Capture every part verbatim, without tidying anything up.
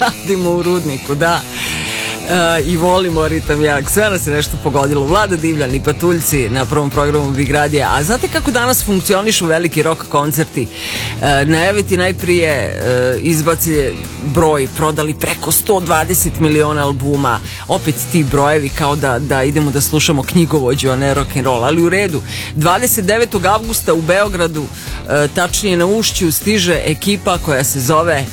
radimo u rudniku, da. Uh, i volimo ritam jak, sve nas je nešto pogodilo. Vlada Divljan i Patuljci na prvom programu Big Radija. A znate kako danas funkcionišu veliki rock koncerti? Uh, na Eviti najprije uh, izbaci broj, prodali preko sto dvadeset miliona albuma, opet ti brojevi kao da, da idemo da slušamo knjigovođu, a ne rock'n'roll, ali u redu. dvadeset devetog avgusta u Beogradu, uh, tačnije na Ušću, stiže ekipa koja se zove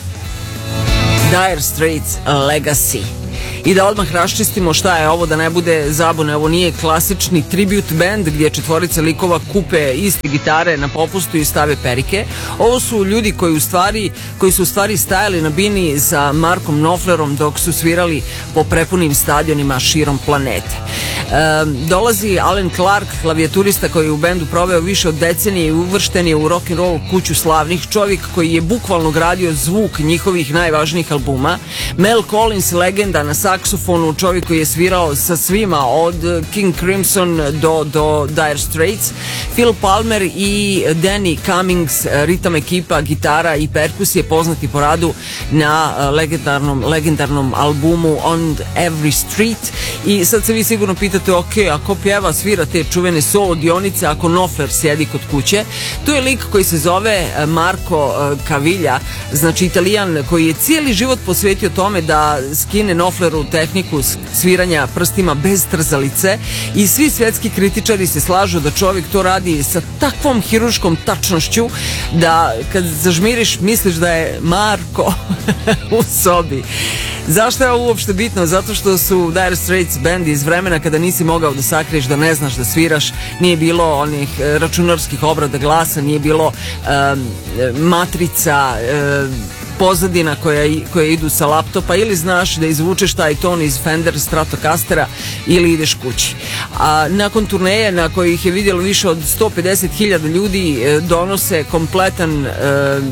Dire Straits Legacy. I da odmah raščistimo šta je ovo, da ne bude zabune, ovo nije klasični tribute band gdje četvorica likova kupe iste gitare na popustu i stave perike. Ovo su ljudi koji u stvari, koji su u stvari stajali na bini sa Markom Knopflerom dok su svirali po prepunim stadionima širom planete. E, dolazi Alan Clark, klavijaturista koji je u bendu proveo više od decenije i uvršten je u rock'n'roll kuću slavnih, čovjek koji je bukvalno gradio zvuk njihovih najvažnijih albuma. Mel Collins, legenda na saksofonu, čovjek koji je svirao sa svima od King Crimson do, do Dire Straits. Phil Palmer i Danny Cummings, ritam ekipa, gitara i perkusije, poznati po radu na legendarnom, legendarnom albumu On Every Street. I sad se vi sigurno pitate, ok, ako pjeva, svira te čuvene solo dionice, ako Knopfler sjedi kod kuće. To je lik koji se zove Marco Caviglia, znači Italijan koji je cijeli život posvetio tome da skine Knopfleru tehniku sviranja prstima bez trzalice i svi svjetski kritičari se slažu da čovjek to radi sa takvom hiruškom tačnošću da kad zažmiriš misliš da je Marko u sobi. Zašto je ovo uopšte bitno? Zato što su Dire Straits band iz vremena kada nisi mogao da sakriješ da ne znaš da sviraš, nije bilo onih računarskih obrada glasa, nije bilo um, matrica, um, pozadina koja, koja idu sa laptopa, ili znaš da izvučeš taj ton iz Fender Stratocastera ili ideš kući. A nakon turneje na kojih je vidjelo više od sto pedeset hiljada ljudi, donose kompletan uh,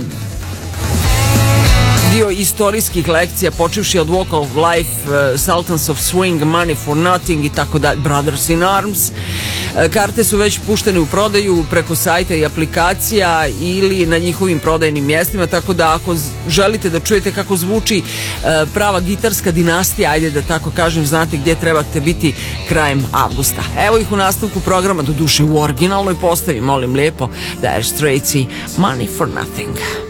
dio istorijskih lekcija, počevši od Walk of Life, uh, Sultans of Swing, Money for Nothing i tako da, Brothers in Arms. Uh, karte su već puštene u prodaju preko sajta i aplikacija ili na njihovim prodajnim mjestima, tako da ako želite da čujete kako zvuči uh, prava gitarska dinastija, ajde da tako kažem, znate gdje trebate biti krajem avgusta. Evo ih u nastavku programa, do duše u originalnoj postavi, molim lijepo, Dire Straits i Money for Nothing.